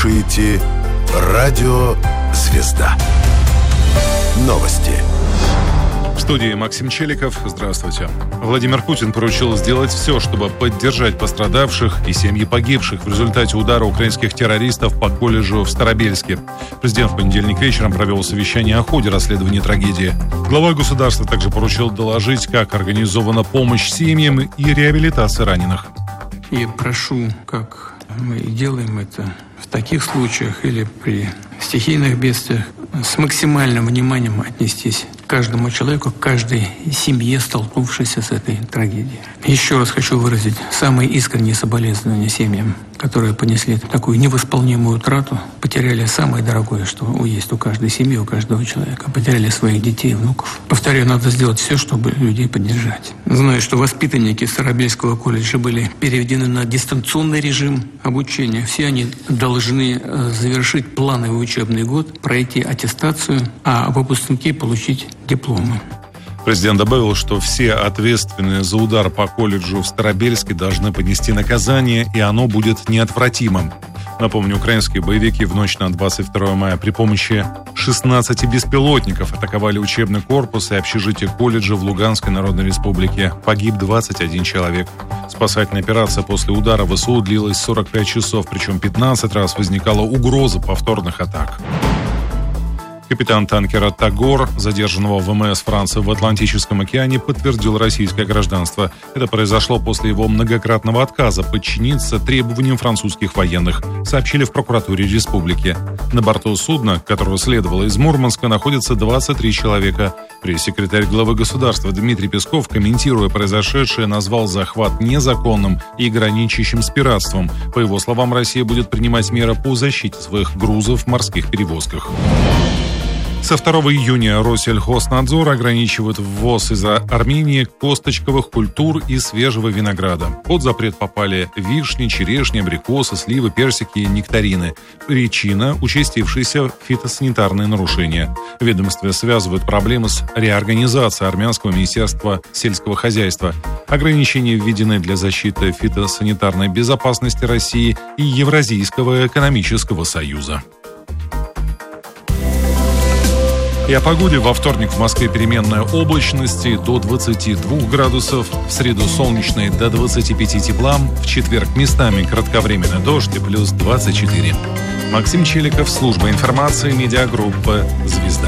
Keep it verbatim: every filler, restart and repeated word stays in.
слушаете Радио «Звезда». Новости. В студии Максим Челиков. Здравствуйте. Владимир Путин поручил сделать все, чтобы поддержать пострадавших и семьи погибших в результате удара украинских террористов по колледжу в Старобельске. Президент в понедельник вечером провел совещание о ходе расследования трагедии. Глава государства также поручил доложить, как организована помощь семьям и реабилитация раненых. И прошу, как мы и делаем это в таких случаях или при стихийных бедствиях, с максимальным вниманием отнестись к каждому человеку, к каждой семье, столкнувшейся с этой трагедией. Еще раз хочу выразить самые искренние соболезнования семьям, которые понесли такую невосполнимую утрату, потеряли самое дорогое, что есть у каждой семьи, у каждого человека, потеряли своих детей и внуков. Повторяю, надо сделать все, чтобы людей поддержать. Знаю, что воспитанники Старобельского колледжа были переведены на дистанционный режим обучения. Все они должны завершить плановый учебный год, пройти аттестацию, а выпускники получить дипломы. Президент добавил, что все ответственные за удар по колледжу в Старобельске должны понести наказание, и оно будет неотвратимым. Напомню, украинские боевики в ночь на двадцать второе мая при помощи шестнадцати беспилотников атаковали учебный корпус и общежитие колледжа в Луганской Народной Республике. Погиб двадцать один человек. Спасательная операция после удара ВСУ длилась сорок пять часов, причем пятнадцать раз возникала угроза повторных атак. Капитан танкера «Тагор», задержанного ВМС Франции в Атлантическом океане, подтвердил российское гражданство. Это произошло после его многократного отказа подчиниться требованиям французских военных, сообщили в прокуратуре республики. На борту судна, которое следовало из Мурманска, находится двадцать три человека. Пресс-секретарь главы государства Дмитрий Песков, комментируя произошедшее, назвал захват незаконным и граничащим с пиратством. По его словам, Россия будет принимать меры по защите своих грузов в морских перевозках. Со второго июня Россельхознадзор ограничивает ввоз из Армении косточковых культур и свежего винограда. Под запрет попали вишни, черешни, абрикосы, сливы, персики и нектарины. Причина – участившиеся фитосанитарные нарушения. В ведомстве связывают проблемы с реорганизацией армянского министерства сельского хозяйства. Ограничения введены для защиты фитосанитарной безопасности России и Евразийского экономического союза. И о погоде. Во вторник в Москве переменная облачность до двадцати двух градусов, в среду солнечной до двадцати пяти тепла, в четверг местами кратковременный дождь и плюс двадцать четыре. Максим Челиков, служба информации, медиагруппа «Звезда».